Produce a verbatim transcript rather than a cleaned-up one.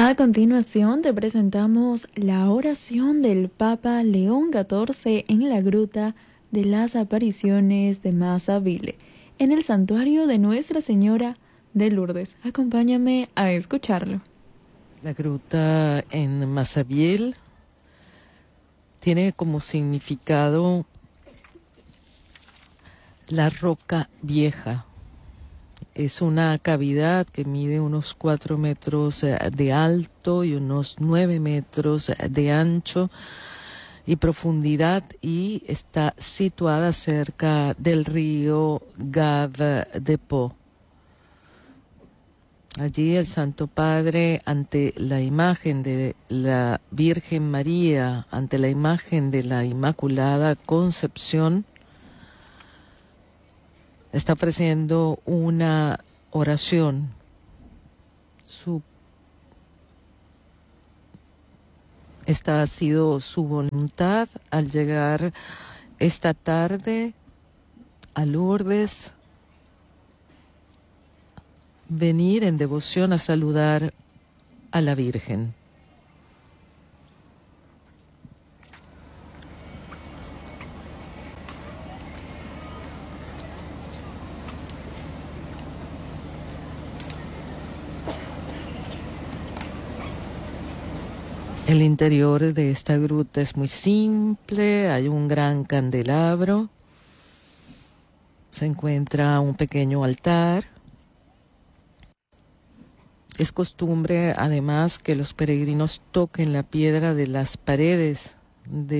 A continuación te presentamos la oración del Papa León catorce en la Gruta de las Apariciones de Mazaville, en el santuario de Nuestra Señora de Lourdes. Acompáñame a escucharlo. La gruta en Mazaville tiene como significado la roca vieja. Es una cavidad que mide unos cuatro metros de alto y unos nueve metros de ancho y profundidad, y está situada cerca del río Gave de Pau. Allí el Santo Padre, ante la imagen de la Virgen María, ante la imagen de la Inmaculada Concepción, está ofreciendo una oración. Su, esta ha sido su voluntad al llegar esta tarde a Lourdes, venir en devoción a saludar a la Virgen. El interior de esta gruta es muy simple, hay un gran candelabro, se encuentra un pequeño altar. Es costumbre, además, que los peregrinos toquen la piedra de las paredes de